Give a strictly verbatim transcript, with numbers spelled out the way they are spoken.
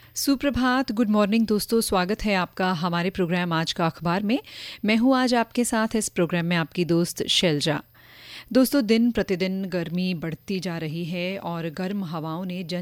सुप्रभात, good morning दोस्तों। स्वागत है आपका हमारे प्रोग्राम आज का अखबार में। मैं हूँ आज आपके साथ इस प्रोग्राम में आपकी दोस्त शैलजा। दोस्तों, दिन प्रतिदिन गर्मी बढ़ती जा रही है और गर्म हवाओं ने जन